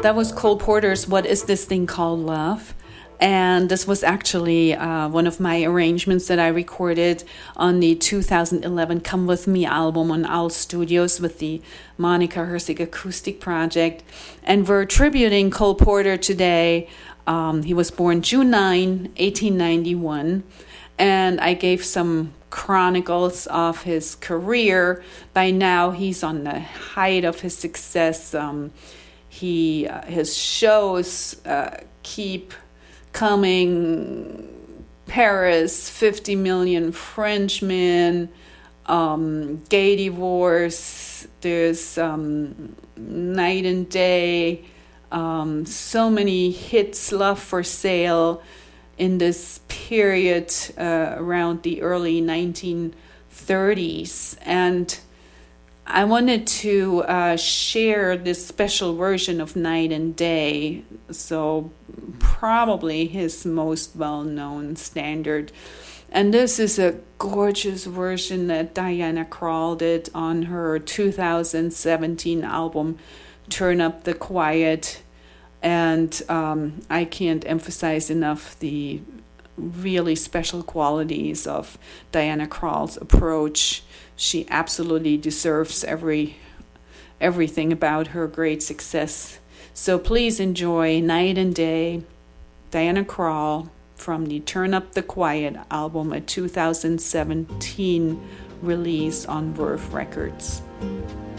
That was Cole Porter's What Is This Thing Called Love? And this was actually one of my arrangements that I recorded on the 2011 Come With Me album on Owl Studios with the Monica Herzig Acoustic Project. And we're tributing Cole Porter today. He was born June 9, 1891. And I gave some chronicles of his career. By now, he's on the height of his success. His shows keep coming. Paris, 50 Million Frenchmen, Gay Divorce, there's Night and Day, so many hits, Love for Sale in this period around the early 1930s. And I wanted to share this special version of Night and Day, so probably his most well-known standard. And this is a gorgeous version that Diana Krall did on her 2017 album, Turn Up the Quiet. And I can't emphasize enough the really special qualities of Diana Krall's approach. She absolutely deserves everything about her great success. So please enjoy Night and Day, Diana Krall, from the Turn Up the Quiet album, a 2017 release on Verve Records.